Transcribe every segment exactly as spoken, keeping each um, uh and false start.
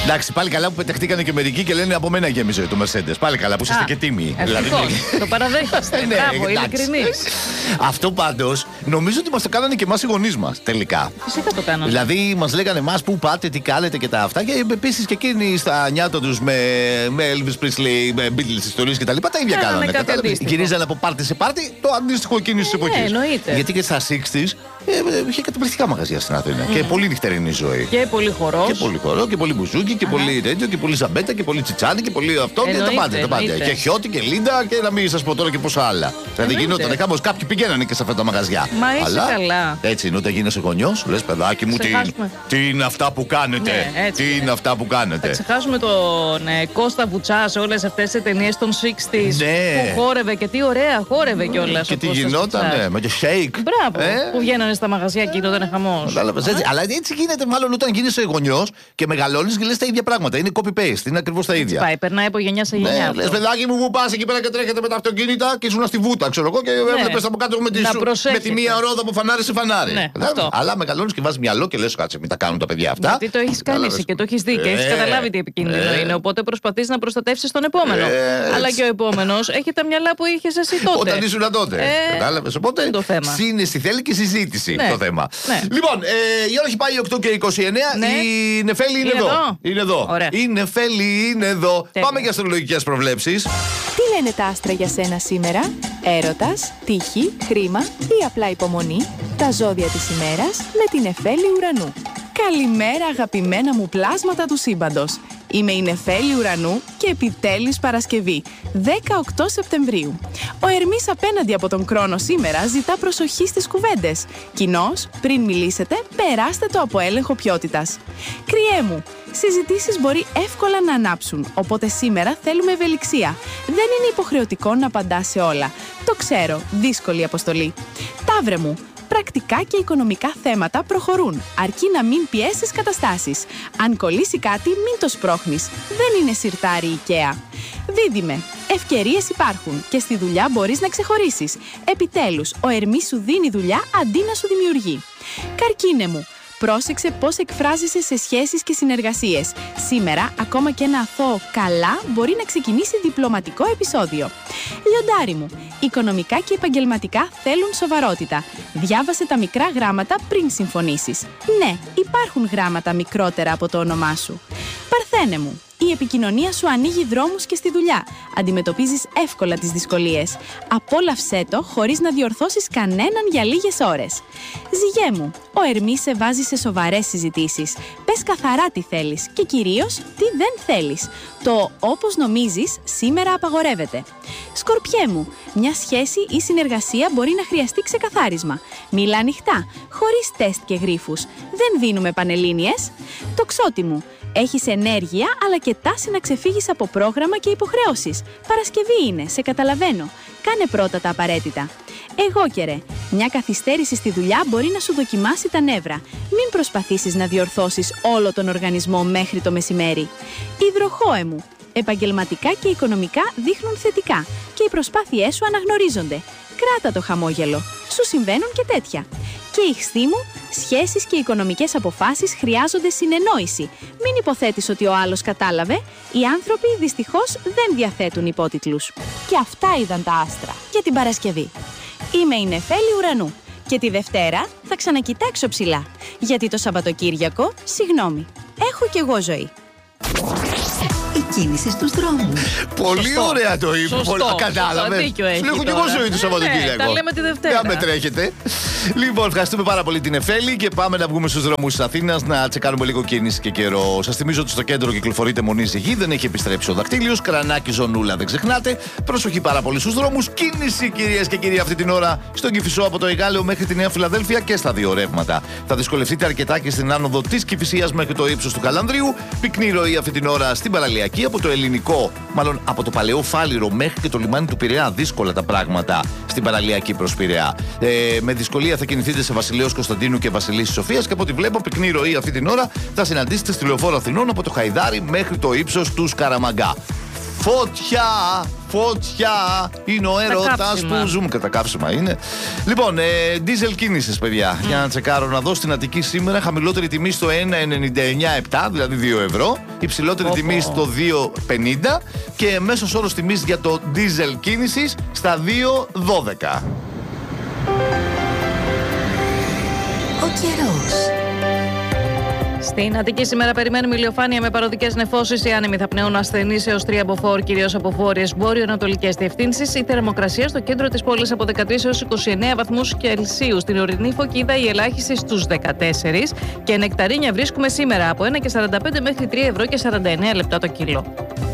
Εντάξει, πάλι καλά που πεταχτήκανε και μερικοί και λένε από μένα γέμιζε το Mercedes. Πάλι καλά που είσαστε και τίμοι. Δηλαδή, το παραδέχεστε. Ναι, μπράβο, ειλικρινής. Αυτό πάντως νομίζω ότι μας το κάνανε και εμάς οι γονείς μας τελικά. Φυσικά το κάνανε. Δηλαδή μας λέγανε εμάς που πάτε, τι κάνετε και τα αυτά. Και επίσης και εκείνοι στα νιάτα τους με, με Elvis Presley, με Beatles ιστορίες και τα λοιπά, τα ίδια κάνανε. Γυρίζανε από πάρτι σε πάρτι, το αντίστοιχο εκείνης της εποχής. Ναι, εννοείται. Γιατί και στα εξήντα ε, είχε καταπληκτικά μαγαζιά στην Αθήνα. Mm. Και πολύ νυχτερινή ζωή. Και πολύ χορός. Και πολύ χορό και πολύ μπουζούκι και πολύ τέτοιο και πολύ ζαμπέτα και πολύ τσιτσάνι και πολύ αυτό. Εννοείται, και τα πάντα. Τα πάντα. Και χιώτη και λίντα και να μην σας πω τώρα και πόσα άλλα. Δηλαδή γινόταν κάπως κάποιοι πηγαίνανε και σε αυτά τα μαγαζιά. Μα είσαι αλλά καλά. Έτσι είναι όταν γίνεσαι γονιός, λες παιδάκι μου, τι, τι είναι αυτά που κάνετε. Ναι, τι είναι αυτά που κάνετε. Θα ξεχάσουμε τον ε, Κώστα Βουτσά σε όλες αυτές τις ταινίες των εξήντα ναι. που χόρευε και τι ωραία χόρευε κιόλας. Και τι γινότανε με το shake. Μπράβο. Ε? Που βγαίνανε στα μαγαζιά και γινόταν χαμός. Αλλά έτσι γίνεται μάλλον όταν γίνεσαι γονιός και μεγαλώνεις και λες τα ίδια πράγματα. Είναι copy-paste, είναι ακριβώς τα ίδια. Πάει, περνάει από γενιά σε γενιά. Λες παιδάκι μου που πας εκεί πέρα και τρέχετε με τα αυτοκίνητα και ήσουν στη βούτα, ξέρω εγώ, και έβλεπες από κάτω με τη μία ρόδα που φανάρι σε φανάρι. Αλλά μεγαλώνεις και βάζεις μυαλό και λες κάτσε, μην τα κάνουν τα παιδιά αυτά. Γιατί το έχεις κάνει εσύ και το έχεις δει και έχεις καταλάβει τι επικίνδυνο είναι. Οπότε προσπαθείς να προστατεύσεις τον επόμενο. Αλλά και ο επόμενος έχει τα μυαλά που είχες εσύ τότε. Όταν ήσουν τότε. Κατάλαβες. Οπότε σύνεση θέλει και συζήτηση το θέμα. Λοιπόν, η ώρα έχει πάει οκτώ και είκοσι εννέα. Η Νεφέλη είναι εδώ. Είναι εδώ. Η Νεφέλη είναι εδώ. Πάμε για αστρολογικές προβλέψεις. Τι λένε τα άστρα για σένα σήμερα? Έρωτας, τύχη, χρήμα ή απλά υπομονή? Τα ζώδια της ημέρας με την Νεφέλη Ουρανού. Καλημέρα αγαπημένα μου πλάσματα του σύμπαντος. Είμαι η Νεφέλη Ουρανού και επιτέλους Παρασκευή, δεκαοκτώ Σεπτεμβρίου. Ο Ερμής απέναντι από τον Κρόνο σήμερα ζητά προσοχή στις κουβέντες. Κοινώς, πριν μιλήσετε, περάστε το από έλεγχο ποιότητας. Κριέ μου, συζητήσεις μπορεί εύκολα να ανάψουν, οπότε σήμερα θέλουμε ευελιξία. Δεν είναι υποχρεωτικό να απαντάς σε όλα. Το ξέρω, δύσκολη αποστολή. Ταύρε μου, πρακτικά και οικονομικά θέματα προχωρούν, αρκεί να μην πιέσεις καταστάσεις. Αν κολλήσει κάτι, μην το σπρώχνεις. Δεν είναι σιρτάρι IKEA. Δίδυμε, ευκαιρίες υπάρχουν και στη δουλειά μπορείς να ξεχωρίσεις. Επιτέλους, ο Ερμής σου δίνει δουλειά αντί να σου δημιουργεί. Καρκίνε μου, πρόσεξε πώς εκφράζεσαι σε σχέσεις και συνεργασίες. Σήμερα, ακόμα και ένα αθώο καλά μπορεί να ξεκινήσει διπλωματικό επεισόδιο. Λιοντάρι μου, οικονομικά και επαγγελματικά θέλουν σοβαρότητα. Διάβασε τα μικρά γράμματα πριν συμφωνήσεις. Ναι, υπάρχουν γράμματα μικρότερα από το όνομά σου. Παρθένε μου, η επικοινωνία σου ανοίγει δρόμους και στη δουλειά. Αντιμετωπίζεις εύκολα τις δυσκολίες. Απόλαυσέ το χωρίς να διορθώσεις κανέναν για λίγες ώρες. Ζυγέ μου, ο Ερμής σε βάζει σε σοβαρές συζητήσεις. Πες καθαρά τι θέλεις και κυρίως τι δεν θέλεις. Το όπως νομίζεις σήμερα απαγορεύεται. Σκορπιέ μου, μια σχέση ή συνεργασία μπορεί να χρειαστεί ξεκαθάρισμα. Μίλα ανοιχτά, χωρίς τεστ και γρίφους. Δεν δίνουμε πανελλήνιες. Τοξότη μου, έχεις ενέργεια αλλά και τάση να ξεφύγεις από πρόγραμμα και υποχρεώσεις. Παρασκευή είναι, σε καταλαβαίνω. Κάνε πρώτα τα απαραίτητα. Εγώ και ρε, μια καθυστέρηση στη δουλειά μπορεί να σου δοκιμάσει τα νεύρα. Μην προσπαθήσεις να διορθώσεις όλο τον οργανισμό μέχρι το μεσημέρι. Υδροχόε μου, επαγγελματικά και οικονομικά δείχνουν θετικά και οι προσπάθειές σου αναγνωρίζονται. Κράτα το χαμόγελο. Σου συμβαίνουν και τέτοια. Και Ιχθύ μου, σχέσεις και οικονομικές αποφάσεις χρειάζονται συνεννόηση. Μην υποθέτεις ότι ο άλλος κατάλαβε. Οι άνθρωποι δυστυχώς δεν διαθέτουν υπότιτλους. Και αυτά είδαν τα άστρα για την Παρασκευή. Είμαι η Νεφέλη Ουρανού και τη Δευτέρα θα ξανακοιτάξω ψηλά. Γιατί το Σαββατοκύριακο, συγγνώμη, έχω κι εγώ ζωή. Η κίνηση στους δρόμους. Πολύ Σωστό. ωραία το είπε. Σωστό. Κατάλαβε. Δίκιο έχει. Έχω και εγώ ζωή το Σαββατοκύριακο. Τα λέμε τη Δευτέρα. Δεν με τρέχετε. Λοιπόν, ευχαριστούμε πάρα πολύ την Εφέλη και πάμε να βγούμε στους δρόμους της Αθήνας να τσεκάρουμε λίγο κίνηση και καιρό. Σας θυμίζω ότι στο κέντρο κυκλοφορείται μονή ζυγή, δεν έχει επιστρέψει ο δακτύλιος. Κρανάκι ζωνούλα, δεν ξεχνάτε. Προσοχή πάρα πολύ στους δρόμους. Κίνηση, κυρίες και κύριοι, αυτή την ώρα στον Κηφισό από το Εγάλεο μέχρι τη Νέα Φιλαδέλφια και στα δύο ρεύματα. Θα δυσκολευτείτε αρκετά και στην άνοδο της Κηφισίας μέχρι το ύψος του Καλανδρίου. Πυκνή ροή αυτή την ώρα στην Παραλιακή από το Ελληνικό, μάλλον από το Παλαιό Φάληρο μέχρι και το λιμάνι του Πειραιά. Δύσκολα τα πράγματα στην Παραλιακή προς Πειραιά. Ε, με δυσκολία θα κινηθείτε σε Βασιλέως Κωνσταντίνου και Βασιλής Σοφίας και από ό,τι βλέπω, πυκνή ροή αυτή την ώρα θα συναντήσετε στη Λεωφόρο Αθηνών από το Χαϊδάρι μέχρι το ύψος του Σκαραμαγκά. Φωτιά, φωτιά, είναι ο έρωτας που ζούμε. Κατά καύσιμα είναι. Λοιπόν, ε, diesel κίνησης, παιδιά. Mm. Για να τσεκάρω, να δω στην Αττική σήμερα χαμηλότερη τιμή στο ένα ενενήντα εννιά επτά, δηλαδή δύο ευρώ. Υψηλότερη oh, τιμή oh. στο δύο πενήντα και μέσος όρος τιμής για το diesel κίνησης στα δύο δώδεκα. Ο καιρός. Στην Αττική σήμερα περιμένουμε ηλιοφάνεια με παροδικές νεφώσεις. Οι άνεμοι θα πνέουν ασθενείς έως τρία μποφόρ, κυρίως από βόρειες βόρειο-ανατολικές διευθύνσεις. Η θερμοκρασία στο κέντρο της πόλης από δεκατρείς έως είκοσι εννέα βαθμούς Κελσίου. Στην ορεινή Φωκίδα η ελάχιστη στους δεκατέσσερα. Και νεκταρίνια βρίσκουμε σήμερα από ένα και σαράντα πέντε μέχρι τρία ευρώ και σαράντα εννέα λεπτά το κιλό.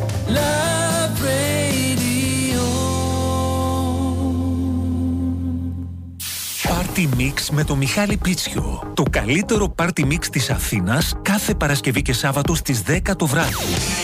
Party Mix με το Μιχάλη Πίτσιο. Το καλύτερο Party Mix της Αθήνας κάθε Παρασκευή και Σάββατο στις δέκα το βράδυ.